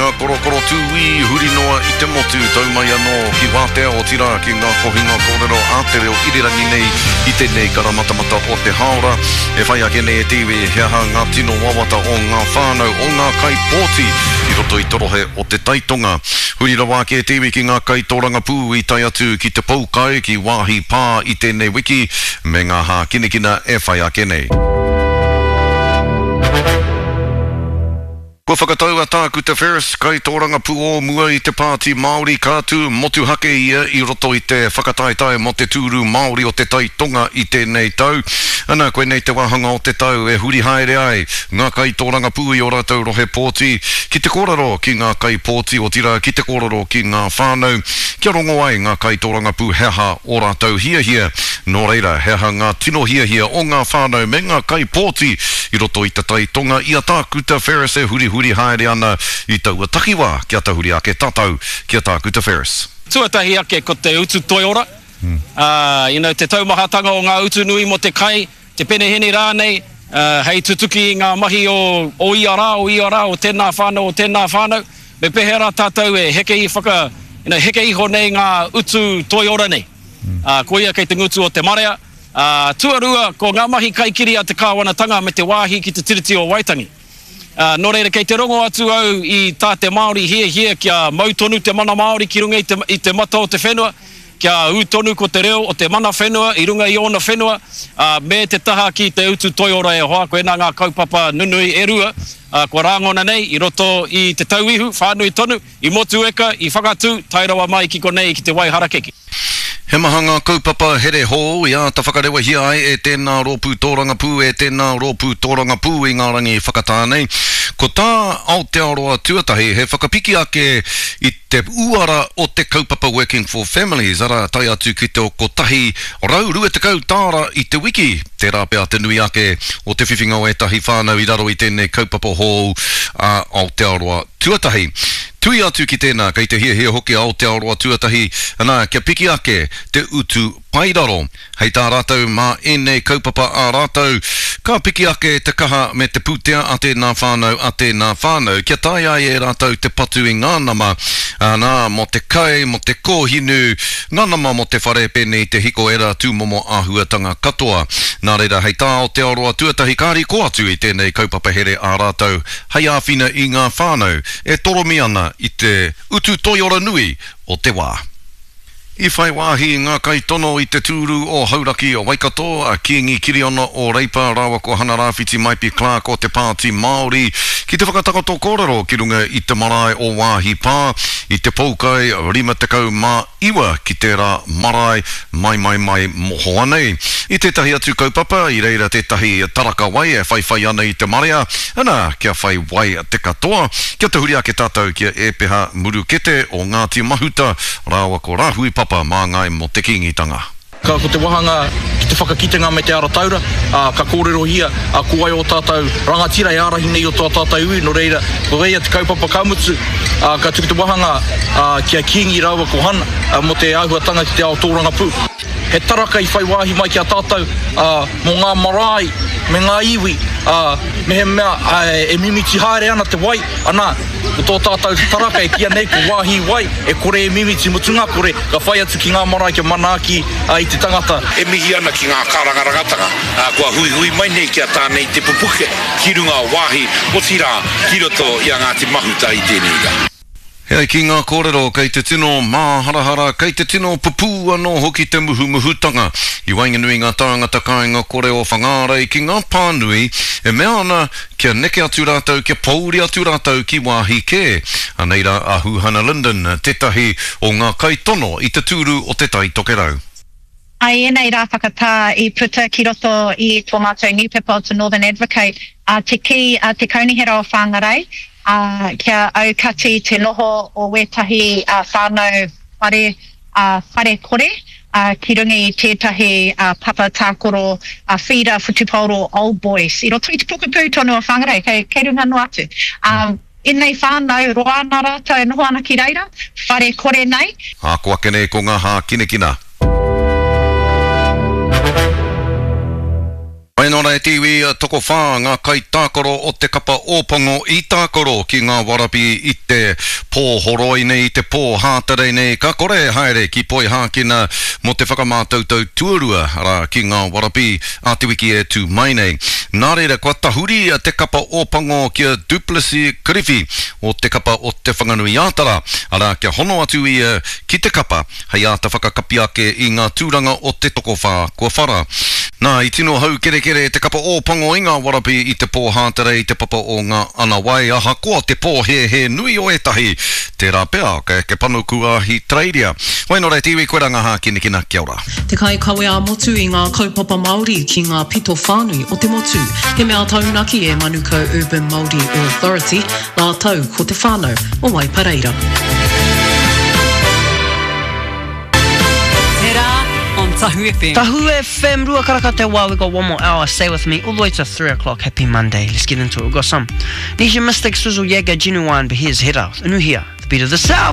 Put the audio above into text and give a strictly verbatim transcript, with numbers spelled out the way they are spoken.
ngā korokoro tūwi huri noa I te motu tau mai anō ki wātea o tira ki ngā kohinga kōrero ātereo irirangi nei I tēnei karamatamata o te haora e whai ake nei e tiwi hea ha ngā tino wawata o ngā whānau o ngā kai pōti I roto I torohe o te taitonga huri rawa ke e tiwi ki ngā kai tōranga pū I tai atu ki te poukai ki wāhi pā I tēnei wiki me ngā hā kinekina e whai ake nei. Ko whakatau a tāku te Ferris, kai tōranga pū o mua I te pāti Māori kātu, motu hake ia I roto I te whakataitai mo te tūru Māori o te taitonga I tēnei tau. Ana koe nei te wahanga o te tau e huri haere ai, ngā kai tōranga pū I o rātou rohe pōti, ki te kōrero ki ngā kai pōti o tira, ki te kōrero ki ngā whānau, kia rongo ai ngā kai tōranga pū heha o rātou hia hia, nō reira heha ngā tino hia hia o ngā whānau me ngā kai pōti I roto I te taitonga I a tāku te Ferris e huri huri haere ana I taua takiwa kia tahuri ake tātau kia tāku te Ferris. Tuatahi ake ko te utu toiora. Hmm. Uh, you know, te taumahatanga o ngā utu nui mo te kai, te penehene rānei, uh, hei tutuki I ngā mahi o, o iara, o iara, o tēnā whānau, o tēnā whānau. Me pehera tātou e heke I whaka, you know, heke iho nei ngā utu toiora nei. Hmm. Uh, ko ia kei te ngutu o te marea. Uh, tuarua ko ngā mahi kaikiri a te kāwanatanga me te wāhi ki te tiriti o Waitangi. Uh, nō reira kei te rongo atu au I tā te Māori hia hia kia mautonu te mana Māori ki runga I te, I te mata o te whenua, kia utonu ko te reo o te mana whenua, I runga I ona whenua, uh, me te taha ki te utu toiora e hoa, koe nā ngā kaupapa nunui e rua, uh, kua rāngona nei, I roto I te tauihu, whānui tonu, I motu eka, I whakatu, tairawa mai ki konei ki te waiharakeki. He maha ngā kaupapa here hō I a ta whakarewa hia ai e tēnā rōpū tōranga pū e tēnā rōpū tōranga pū I ngā rangi whakatānei. Ko tā Aotearoa tuatahi he whakapiki ake I te uara o te kaupapa Working for Families ara tai atu ki te o kotahi rau rua te kau tāra I te wiki te rāpea te nui ake o te whiwhinga o etahi whānau I raro I tēnei kaupapa hō a Aotearoa tuatahi. Tui atu ki tēnā, kei te hia hia hoki Aotearoa tuatahi, anā, kia piki ake te utu pairaro. Hei tā rātou mā enei kaupapa a rātou, ka piki ake te kaha me te pūtea a tēnā whānau, a tēnā whānau. Kia tai ai e rātou te patu I ngā nama, anā, mo te kai, mo te kōhinu, ngā nama mo te whare pene I te hiko era tūmomo āhuatanga katoa. Nā reira, hei tā Aotearoa tuatahi, kāri ko atu I tēnei kaupapa here a rātou, hei āwhina I ngā whānau, e toromi ana I te utu toiora nui o te wā. I whai wāhi ngā kai tono I te tūru o Hauraki o Waikato, a Kiengi Kiriona o Reipa, rawa ko Hana Rāwhiti Maipi Clark o te pāti Māori, ki te whakatakato kōrero ki runga I te marae o wāhi pā, I te poukai rima te kau mā iwa ki te rā marae mai mai mai moho anei. I te tahi atu kaupapa, I reira te tahi taraka wai e whai whai ana I te marea, ana kia whai wai te katoa, kia te huri ake tātou kia e peha murukete o Ngāti Mahuta, rawa ko Rahui Papa mā ngai mo te kingitanga. Ka ko te wahanga ki te whakakitenga me te ara taura, uh, ka kōrero hia, a uh, kuai o tātou rangatira e arahi nei o tō tātou ui, no reira, ko reia te kaupapa kaumutsu, uh, ka tuki te wahanga uh, kia kiengi rawa ko hana, uh, mo te āhuatanga ki te ao tōranga pū. He taraka I whai wāhi mai ki a tātou, uh, mo ngā marae, me ngā iwi, uh, me he mea uh, e mimiti haere ana te wai, ana, ko tō tātou taraka e kia nei ko wāhi wai, e kore e mimiti mutunga, kore ka whai atu ki ngā marae kia manaaki uh, I te tangata. E mihi ana ki ngā kārangarangatanga, uh, kua hui hui mai nei kia tānei te pupuke, ki runga wāhi, o tira, ki roto I a Ngāti Mahuta I tēnei ka. Hei ki ngā kōrero, kei te tino māharahara, kei te tino pupu anō hoki te muhu muhutanga. I wainganui ngā tāngata kāinga kore o whangārei ki ngā pānui, e mea ana kia neke atu rātou, kia pauri atu rātou ki wāhi kē. Aneira ahu Hannah Linden, tetahi o ngā kai tono I te tūru o te tai tokerau. Ai, enei rā whakatā I puta ki roto I tō mātou newspaper o te Northern Advocate, uh, te ki, uh, te kaunihera o whāngarei, Uh, kia au kati te noho o wetahi uh, whānau whare, uh, whare kore, uh, ki runga I tētahi uh, papa tākoro uh, whira whutuporo old boys. I roto I te pukupū tonu o whangarei, kei, kei runga no atu. Um, Inei whānau roa nā rātou e noho ana ki reira, whare kore nei. Hāko ake nei ko ngā hā kinekina. Wai nō rei tiwi toko whā ngā kai tākoro o te kapa ōpango i tākoro ki ngā warapi i te pōhoroi nei, i te pōhātarei nei, ka kore haere ki poi hākina mo te whakamātautau tuarua ara ki ngā warapi a te wiki e tū mai nei. Nā reira, kua tahuri a te kapa ōpango kia Duplessis Kiriwhi o te kapa o te whanganui ātara, ara kia hono atu i ki te kapa, hei āta whakakapi ake i ngā tūranga o te toko whā kua whara. Nā, i tino hau kere kere te kapa ōpango i ngā warapi i te pōhātere i te papa o ngā ana wai, aha koa te pōhe he nui o etahi, te rā pea, ke, ke panu kua hi trairia. Wai nō rei tiwi koe ranga hā kini kina kia ora. Te kai kawe a motu i ngā kaupapa Māori ki ngā pito whānui o te motu. He mea taunaki e Manuka Urban Māori Authority, nā tau ko te whānau o Waipareira. On Tahu F M. Tahu F M, Rua Karaka Te Wā. We got one more hour. Stay with me all the way to three o'clock. Happy Monday. Let's get into it. We've got some Nisha Mystic, Swizzle Yaga, Genuine, but here's Head Out. Anuhia, the beat of the South.